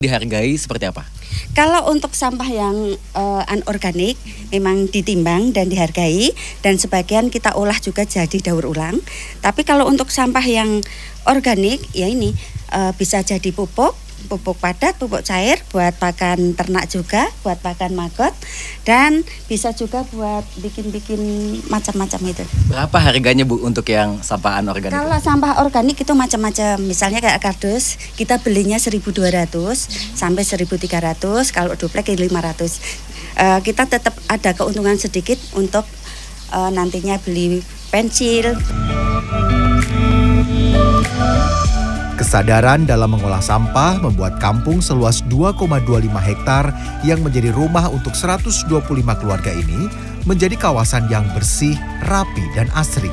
Dihargai seperti apa? Kalau untuk sampah yang anorganik memang ditimbang dan dihargai, dan sebagian kita olah juga jadi daur ulang. Tapi kalau untuk sampah yang organik ya ini bisa jadi pupuk padat, pupuk cair buat pakan ternak juga, buat pakan maggot, dan bisa juga buat bikin macam-macam itu. Berapa harganya Bu untuk yang sampah anorganik? Kalau sampah organik itu macam-macam. Misalnya kayak kardus, kita belinya 1.200 sampai 1.300, kalau duplek 500. Kita tetap ada keuntungan sedikit untuk nantinya beli pensil. Kesadaran dalam mengolah sampah membuat kampung seluas 2,25 hektar yang menjadi rumah untuk 125 keluarga ini menjadi kawasan yang bersih, rapi, dan asri.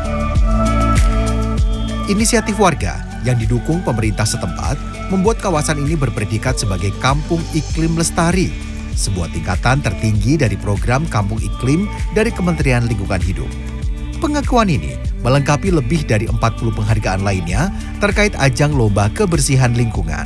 Inisiatif warga yang didukung pemerintah setempat membuat kawasan ini berpredikat sebagai Kampung Iklim Lestari, sebuah tingkatan tertinggi dari program Kampung Iklim dari Kementerian Lingkungan Hidup. Pengakuan ini melengkapi lebih dari 40 penghargaan lainnya terkait ajang lomba kebersihan lingkungan.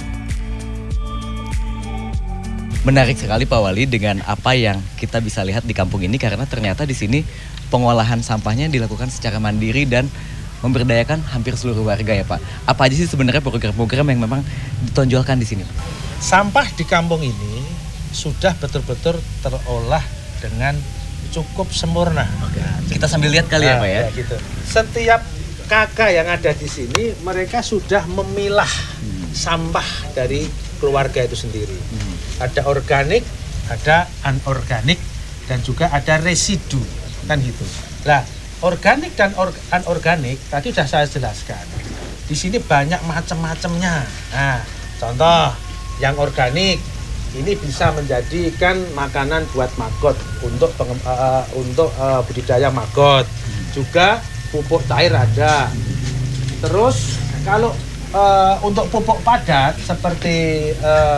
Menarik sekali Pak Wali dengan apa yang kita bisa lihat di kampung ini, karena ternyata di sini pengolahan sampahnya dilakukan secara mandiri dan memberdayakan hampir seluruh warga ya Pak. Apa aja sih sebenarnya program-program yang memang ditonjolkan di sini Pak? Sampah di kampung ini sudah betul-betul terolah dengan cukup sempurna. Oke. Kita sambil lihat kali ya Pak ya. Gitu. Setiap kakak yang ada di sini mereka sudah memilah sampah dari keluarga itu sendiri. Ada organik, ada anorganik, dan juga ada residu, kan gitu. Nah, organik dan anorganik tadi sudah saya jelaskan. Di sini banyak macam-macamnya. Nah, contoh yang organik ini bisa menjadikan makanan buat maggot untuk budidaya maggot. Juga pupuk cair ada. Terus kalau untuk pupuk padat seperti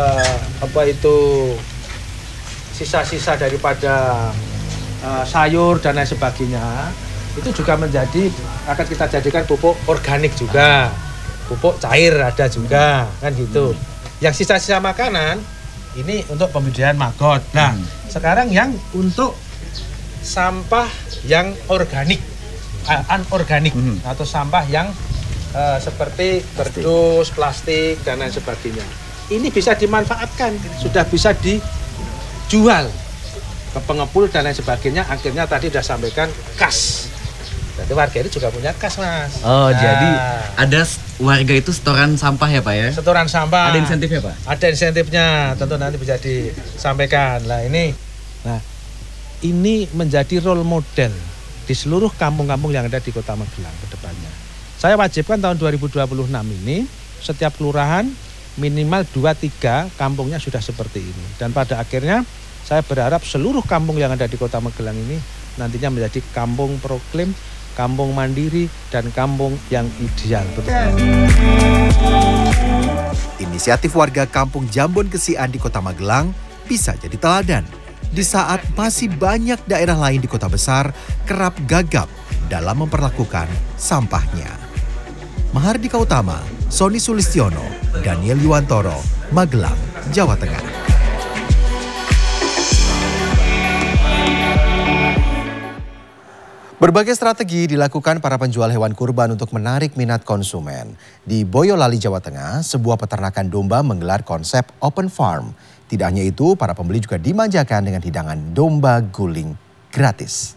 sisa-sisa daripada sayur dan lain sebagainya, itu juga akan kita jadikan pupuk organik juga. Pupuk cair ada juga, kan gitu. Yang sisa-sisa makanan ini untuk pembudidayaan maggot. Nah, sekarang yang untuk sampah yang organik, anorganik, atau sampah yang seperti kardus, plastik, dan lain sebagainya. Ini bisa dimanfaatkan, sudah bisa dijual ke pengepul dan lain sebagainya. Akhirnya tadi sudah sampaikan kas. Jadi warga itu juga punya kas, Mas. Oh, jadi ada warga itu setoran sampah ya Pak ya? Setoran sampah. Ada insentifnya Pak? Ada insentifnya, tentu nanti bisa disampaikan. Nah, ini menjadi role model di seluruh kampung-kampung yang ada di Kota Magelang ke depannya. Saya wajibkan tahun 2026 ini, setiap kelurahan minimal 2-3 kampungnya sudah seperti ini. Dan pada akhirnya saya berharap seluruh kampung yang ada di Kota Magelang ini nantinya menjadi kampung proklim, kampung mandiri, dan kampung yang ideal. Inisiatif warga Kampung Jambon Kesian di Kota Magelang bisa jadi teladan di saat masih banyak daerah lain di kota besar kerap gagap dalam memperlakukan sampahnya. Mahardika Utama, Sony Sulistiono, Daniel Yuwantoro, Magelang, Jawa Tengah. Berbagai strategi dilakukan para penjual hewan kurban untuk menarik minat konsumen. Di Boyolali, Jawa Tengah, sebuah peternakan domba menggelar konsep open farm. Tidak hanya itu, para pembeli juga dimanjakan dengan hidangan domba guling gratis.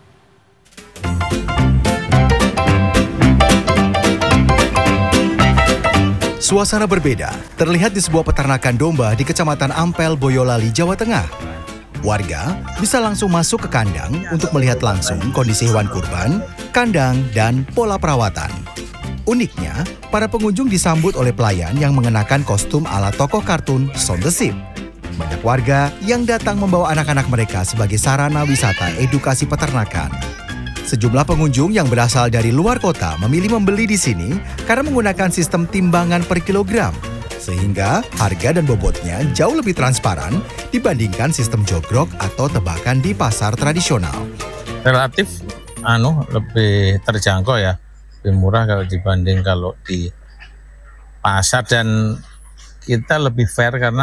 Suasana berbeda terlihat di sebuah peternakan domba di Kecamatan Ampel, Boyolali, Jawa Tengah. Warga bisa langsung masuk ke kandang untuk melihat langsung kondisi hewan kurban, kandang, dan pola perawatan. Uniknya, para pengunjung disambut oleh pelayan yang mengenakan kostum ala tokoh kartun Shaun the Sheep. Banyak warga yang datang membawa anak-anak mereka sebagai sarana wisata edukasi peternakan. Sejumlah pengunjung yang berasal dari luar kota memilih membeli di sini karena menggunakan sistem timbangan per kilogram, sehingga harga dan bobotnya jauh lebih transparan dibandingkan sistem jogrok atau tebakan di pasar tradisional. Relatif lebih terjangkau ya, lebih murah kalau dibanding kalau di pasar, dan kita lebih fair karena